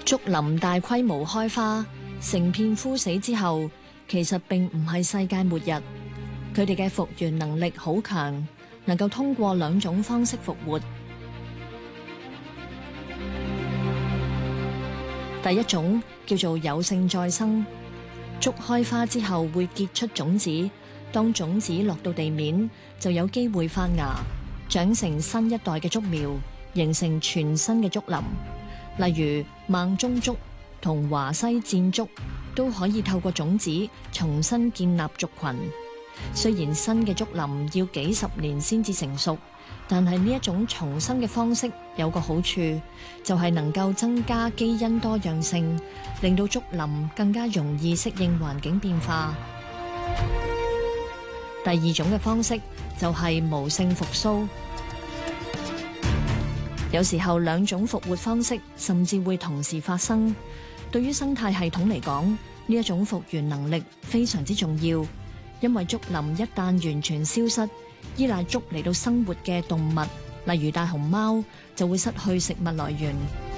竹林大規模開花，成片枯死之後，其實並唔係世界末日。佢哋嘅復原能力好強，能夠通過2種方式復活。第一種叫做有性再生，竹開花之後會結出種子，當種子落到地面，就有機會發芽，長成新一代嘅竹苗，形成全新嘅竹林。例如孟宗竹同華西箭竹都可以透過種子重新建立族群。雖然新嘅竹林要幾十年先至成熟，但係呢一種重生嘅方式有個好處，就係能夠增加基因多樣性，令到竹林更加容易適應環境變化。第二種嘅方式就係無性復甦。有時候2種復活方式甚至會同時發生。對於生態系統嚟講，呢一種復原能力非常之重要，因為竹林一旦完全消失，依賴竹嚟到生活嘅動物，例如大熊貓，就會失去食物來源。